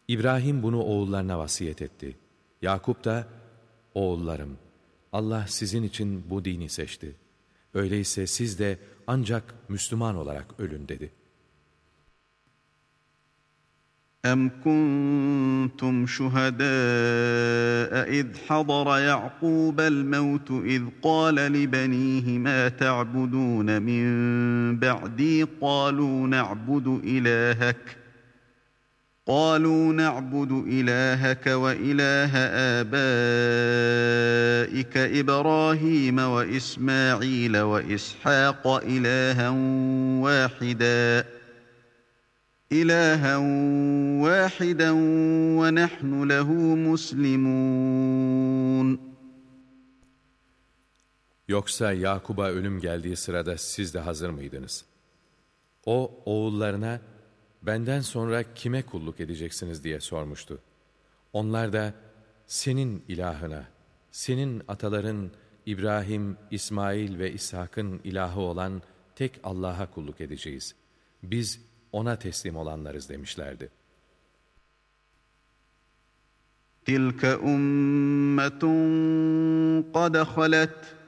İbrahim bunu oğullarına vasiyet etti. Yakup da, oğullarım, Allah sizin için bu dini seçti. Öyleyse siz de ancak Müslüman olarak ölün dedi. أَمْ كُنْتُمْ شُهَدَاءَ إِذْ حَضَرَ يَعْقُوبَ الْمَوْتُ إِذْ قَالَ لِبَنِيهِ مَا تَعْبُدُونَ مِنْ بَعْدِي قَالُوا نَعْبُدُ إِلَٰهَكَ وَإِلَٰهَ آبَائِكَ إِبْرَاهِيمَ وَإِسْمَاعِيلَ وَإِسْحَاقَ إِلَٰهًا وَاحِدًا وَنَحْنُ لَهُ مُسْلِمُونَ. Yoksa Yakub'a ölüm geldiği sırada siz de hazır mıydınız? O oğullarına, benden sonra kime kulluk edeceksiniz diye sormuştu. Onlar da, senin ilahına, senin ataların İbrahim, İsmail ve İshak'ın ilahı olan tek Allah'a kulluk edeceğiz. Biz ona teslim olanlarız demişlerdi. تِلْكَ أُمَّةٌ قَدْ خَلَتْ